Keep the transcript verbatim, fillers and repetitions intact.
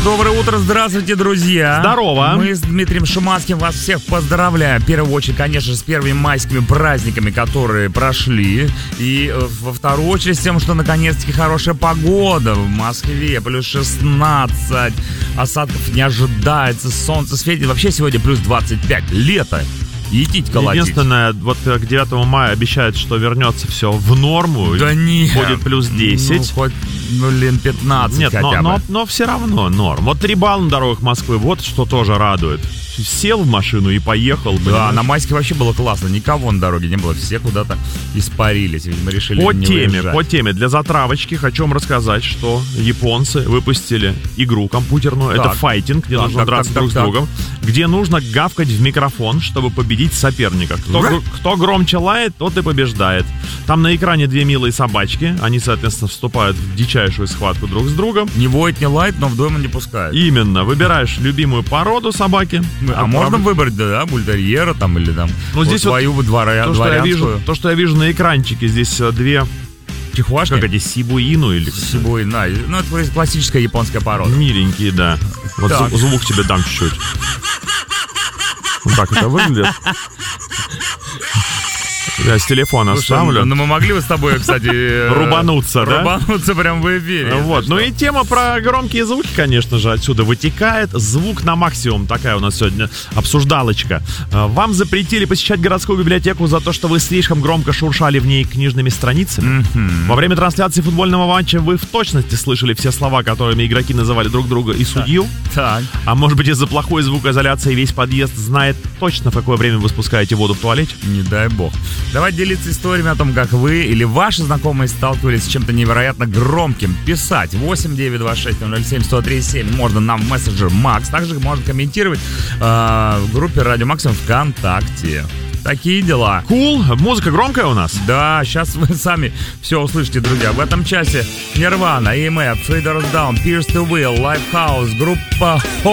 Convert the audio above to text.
Доброе утро, здравствуйте, друзья. Здорово. Мы с Дмитрием Шуманским вас всех поздравляем. В первую очередь, конечно же, с первыми майскими праздниками, которые прошли. И во вторую очередь с тем, что наконец-таки хорошая погода в Москве. Плюс шестнадцать. Осадков не ожидается. Солнце светит. Вообще сегодня плюс двадцать пять. Лето. Етить колотить. Единственное, вот к девятому мая обещают, что вернется все в норму. Да нет. Будет плюс десять. Ну, хоть, ну, блин, пятнадцать Нет, хотя но, бы. но, но все равно норм. Вот три балла на дорогах Москвы, вот что тоже радует. Сел в машину и поехал. Да, понимаешь? на майске вообще было классно. Никого на дороге не было. Все куда-то испарились. Видимо, решили По не теме, выезжать. по теме, для затравочки хочу вам рассказать, что японцы выпустили игру компьютерную. Так. Это файтинг, где Так, нужно так, драться так, друг так, с другом. Где нужно гавкать в микрофон, чтобы победить соперника. Кто, Ура! гр- кто громче лает, тот и побеждает. Там на экране две милые собачки. Они, соответственно, вступают в дичайшую схватку друг с другом. Не воет, не лает, но в дома не пускают. Именно. Выбираешь любимую породу собаки. А Отправ- можно выбрать, да, бультерьера там или там Ну, вот здесь вот свою двора, То что, я вижу, дворянскую. то, что я вижу на экранчике, здесь э, две, Чихуашки? как эти, сибуину или... Сибуи, на. Ну, это классическая японская порода. Миленькие, да. Вот Так. звук, звук тебе дам чуть-чуть. Вот так это выглядит. Я с телефона Слушай, ставлю. ну мы могли бы с тобой, кстати... э, Рубануться, да? Рубануться прям в эфире. Вот. если Ну что. и тема про громкие звуки, конечно же, отсюда вытекает. Звук на максимум. Такая у нас сегодня обсуждалочка. Э, Вам запретили посещать городскую библиотеку за то, что вы слишком громко шуршали в ней книжными страницами. Во время трансляции футбольного матча вы в точности слышали все слова, которыми игроки называли друг друга и судью. Так. А может быть, из-за плохой звукоизоляции весь подъезд знает точно, в какое время вы спускаете воду в туалете? Не дай бог. Давайте делиться историями о том, как вы или ваши знакомые сталкивались с чем-то невероятно громким. Писать восемь девятьсот двадцать шесть ноль семь сто три семь можно нам в мессенджер Макс. Также можно комментировать э, в группе Радио Максимум ВКонтакте. Такие дела. Кул. Музыка громкая у нас? Да, сейчас вы сами все услышите, друзья. В этом часе Nirvana, и эм эф, Feathers Down, Pierce the Wheel, Lifehouse, группа